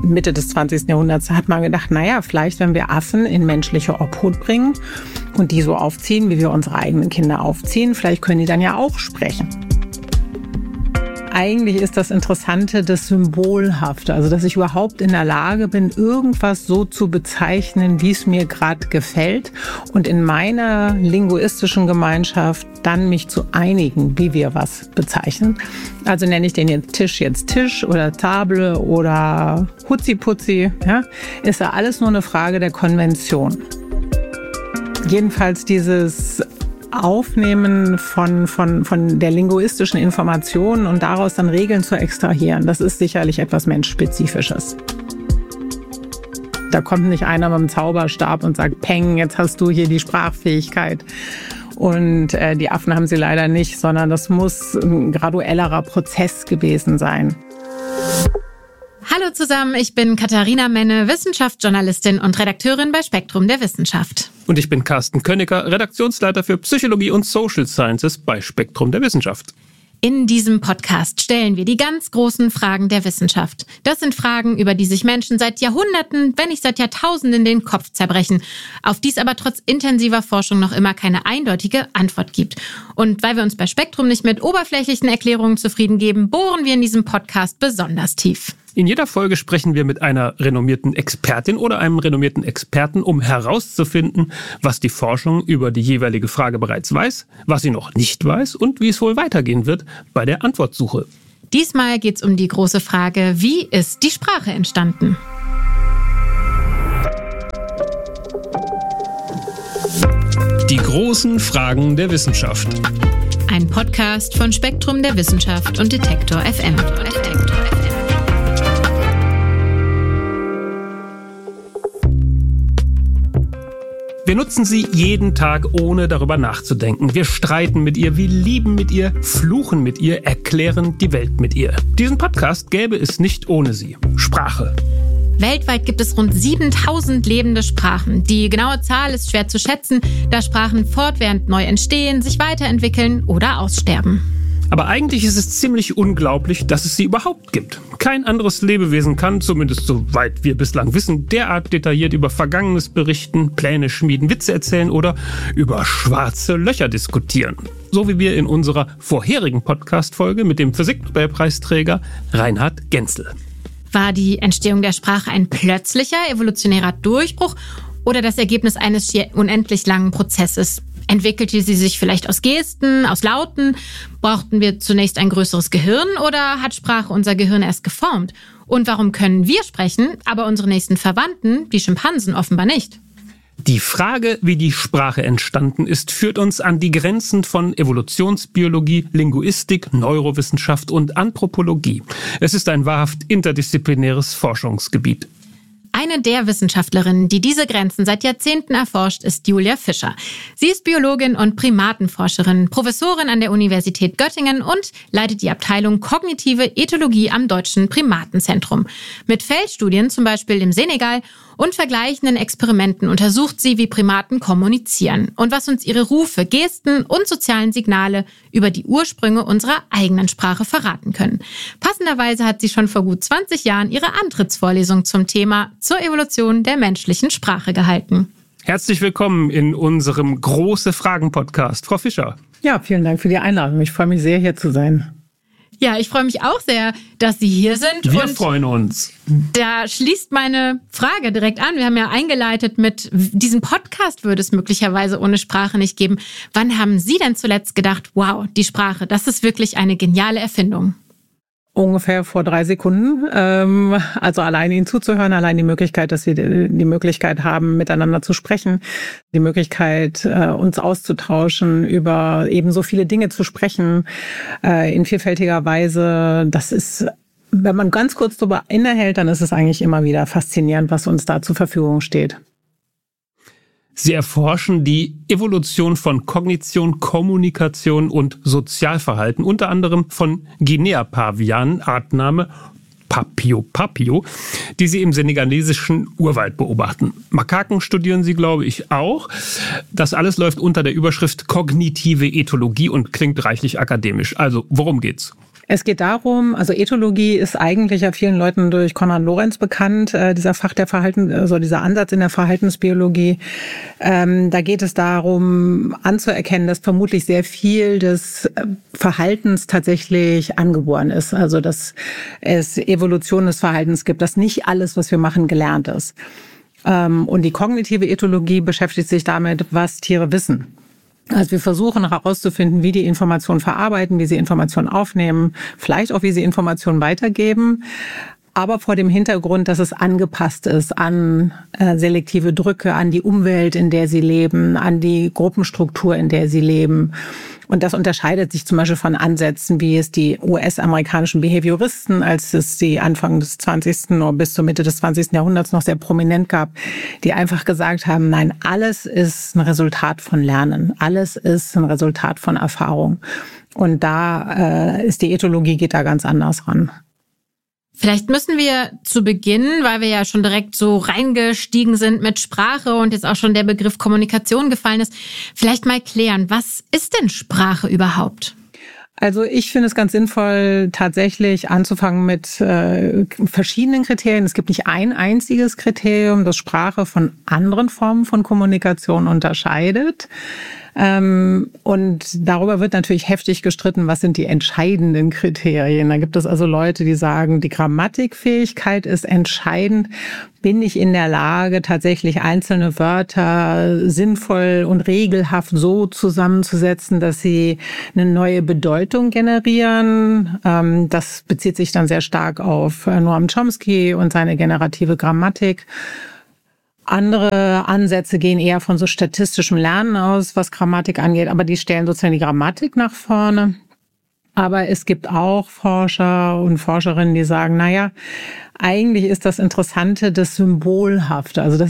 Mitte des 20. Jahrhunderts hat man gedacht, naja, vielleicht, wenn wir Affen in menschliche Obhut bringen und die so aufziehen, wie wir unsere eigenen Kinder aufziehen, vielleicht können die dann ja auch sprechen. Eigentlich ist das Interessante das Symbolhafte, also dass ich überhaupt in der Lage bin, irgendwas so zu bezeichnen, wie es mir gerade gefällt und in meiner linguistischen Gemeinschaft dann mich zu einigen, wie wir was bezeichnen. Also nenne ich den jetzt Tisch oder Table oder Hutzi-Putzi, ja? Ist ja alles nur eine Frage der Konvention. Jedenfalls dieses Aufnehmen von der linguistischen Information und daraus dann Regeln zu extrahieren, das ist sicherlich etwas Menschspezifisches. Da kommt nicht einer mit dem Zauberstab und sagt, Peng, jetzt hast du hier die Sprachfähigkeit. Und die Affen haben sie leider nicht, sondern das muss ein graduellerer Prozess gewesen sein. Hallo zusammen, ich bin Katharina Menne, Wissenschaftsjournalistin und Redakteurin bei Spektrum der Wissenschaft. Und ich bin Carsten Königer, Redaktionsleiter für Psychologie und Social Sciences bei Spektrum der Wissenschaft. In diesem Podcast stellen wir die ganz großen Fragen der Wissenschaft. Das sind Fragen, über die sich Menschen seit Jahrhunderten, wenn nicht seit Jahrtausenden den Kopf zerbrechen, auf die es aber trotz intensiver Forschung noch immer keine eindeutige Antwort gibt. Und weil wir uns bei Spektrum nicht mit oberflächlichen Erklärungen zufrieden geben, bohren wir in diesem Podcast besonders tief. In jeder Folge sprechen wir mit einer renommierten Expertin oder einem renommierten Experten, um herauszufinden, was die Forschung über die jeweilige Frage bereits weiß, was sie noch nicht weiß und wie es wohl weitergehen wird bei der Antwortsuche. Diesmal geht es um die große Frage, wie ist die Sprache entstanden? Die großen Fragen der Wissenschaft. Ein Podcast von Spektrum der Wissenschaft und Detektor FM. Wir nutzen sie jeden Tag, ohne darüber nachzudenken. Wir streiten mit ihr, wir lieben mit ihr, fluchen mit ihr, erklären die Welt mit ihr. Diesen Podcast gäbe es nicht ohne sie. Sprache. Weltweit gibt es rund 7000 lebende Sprachen. Die genaue Zahl ist schwer zu schätzen, da Sprachen fortwährend neu entstehen, sich weiterentwickeln oder aussterben. Aber eigentlich ist es ziemlich unglaublich, dass es sie überhaupt gibt. Kein anderes Lebewesen kann, zumindest soweit wir bislang wissen, derart detailliert über Vergangenes berichten, Pläne schmieden, Witze erzählen oder über schwarze Löcher diskutieren. So wie wir in unserer vorherigen Podcast-Folge mit dem Physiknobelpreisträger Reinhard Genzel. War die Entstehung der Sprache ein plötzlicher evolutionärer Durchbruch oder das Ergebnis eines schier unendlich langen Prozesses? Entwickelte sie sich vielleicht aus Gesten, aus Lauten? Brauchten wir zunächst ein größeres Gehirn oder hat Sprache unser Gehirn erst geformt? Und warum können wir sprechen, aber unsere nächsten Verwandten, die Schimpansen, offenbar nicht? Die Frage, wie die Sprache entstanden ist, führt uns an die Grenzen von Evolutionsbiologie, Linguistik, Neurowissenschaft und Anthropologie. Es ist ein wahrhaft interdisziplinäres Forschungsgebiet. Eine der Wissenschaftlerinnen, die diese Grenzen seit Jahrzehnten erforscht, ist Julia Fischer. Sie ist Biologin und Primatenforscherin, Professorin an der Universität Göttingen und leitet die Abteilung Kognitive Ethologie am Deutschen Primatenzentrum. Mit Feldstudien, zum Beispiel im Senegal, und vergleichenden Experimenten untersucht sie, wie Primaten kommunizieren und was uns ihre Rufe, Gesten und sozialen Signale über die Ursprünge unserer eigenen Sprache verraten können. Passenderweise hat sie schon vor gut 20 Jahren ihre Antrittsvorlesung zum Thema zur Evolution der menschlichen Sprache gehalten. Herzlich willkommen in unserem Große Fragen-Podcast, Frau Fischer. Ja, vielen Dank für die Einladung. Ich freue mich sehr, hier zu sein. Ja, ich freue mich auch sehr, dass Sie hier sind. Wir freuen uns. Da schließt meine Frage direkt an. Wir haben ja eingeleitet mit, diesen Podcast würde es möglicherweise ohne Sprache nicht geben. Wann haben Sie denn zuletzt gedacht, wow, die Sprache, das ist wirklich eine geniale Erfindung? Ungefähr vor 3 Sekunden. Also allein Ihnen zuzuhören, allein die Möglichkeit, dass wir die Möglichkeit haben, miteinander zu sprechen, die Möglichkeit, uns auszutauschen, über eben so viele Dinge zu sprechen, in vielfältiger Weise. Das ist, wenn man ganz kurz darüber innehält, dann ist es eigentlich immer wieder faszinierend, was uns da zur Verfügung steht. Sie erforschen die Evolution von Kognition, Kommunikation und Sozialverhalten, unter anderem von Guinea-Pavianen, Artname Papio, die Sie im senegalesischen Urwald beobachten. Makaken studieren Sie, glaube ich, auch. Das alles läuft unter der Überschrift Kognitive Ethologie und klingt reichlich akademisch. Also, worum geht's? Es geht darum, also Ethologie ist eigentlich ja vielen Leuten durch Konrad Lorenz bekannt, dieser dieser Ansatz in der Verhaltensbiologie. Da geht es darum, anzuerkennen, dass vermutlich sehr viel des Verhaltens tatsächlich angeboren ist. Also, dass es Evolution des Verhaltens gibt, dass nicht alles, was wir machen, gelernt ist. Und die kognitive Ethologie beschäftigt sich damit, was Tiere wissen. Also wir versuchen herauszufinden, wie die Informationen verarbeiten, wie sie Informationen aufnehmen, vielleicht auch, wie sie Informationen weitergeben, aber vor dem Hintergrund, dass es angepasst ist an selektive Drücke, an die Umwelt, in der sie leben, an die Gruppenstruktur, in der sie leben. Und das unterscheidet sich zum Beispiel von Ansätzen, wie es die US-amerikanischen Behavioristen, als es die Anfang des 20. oder bis zur Mitte des 20. Jahrhunderts noch sehr prominent gab, die einfach gesagt haben, nein, alles ist ein Resultat von Lernen, alles ist ein Resultat von Erfahrung. Und da ist die Ethologie, geht da ganz anders ran. Vielleicht müssen wir zu Beginn, weil wir ja schon direkt so reingestiegen sind mit Sprache und jetzt auch schon der Begriff Kommunikation gefallen ist, vielleicht mal klären, was ist denn Sprache überhaupt? Also ich finde es ganz sinnvoll, tatsächlich anzufangen mit verschiedenen Kriterien. Es gibt nicht ein einziges Kriterium, das Sprache von anderen Formen von Kommunikation unterscheidet. Und darüber wird natürlich heftig gestritten, was sind die entscheidenden Kriterien. Da gibt es also Leute, die sagen, die Grammatikfähigkeit ist entscheidend. Bin ich in der Lage, tatsächlich einzelne Wörter sinnvoll und regelhaft so zusammenzusetzen, dass sie eine neue Bedeutung generieren? Das bezieht sich dann sehr stark auf Noam Chomsky und seine generative Grammatik. Andere Ansätze gehen eher von so statistischem Lernen aus, was Grammatik angeht, aber die stellen sozusagen die Grammatik nach vorne. Aber es gibt auch Forscher und Forscherinnen, die sagen, naja, eigentlich ist das Interessante das Symbolhafte. Also das